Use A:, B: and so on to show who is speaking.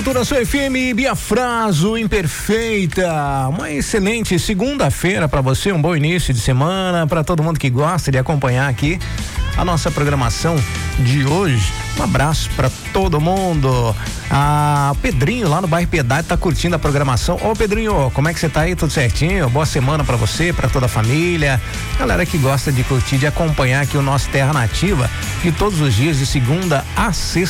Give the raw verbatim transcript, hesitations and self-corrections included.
A: Na sua F M Biafrazo Imperfeita, uma excelente segunda-feira para você, um bom início de semana para todo mundo que gosta de acompanhar aqui a nossa programação de hoje. Um abraço para todo mundo. Ah, Pedrinho lá no bairro Piedade tá curtindo a programação. Ô Pedrinho, como é que você tá aí? Tudo certinho? Boa semana para você, para toda a família. Galera que gosta de curtir, de acompanhar aqui o nosso Terra Nativa, de todos os dias de segunda a sexta.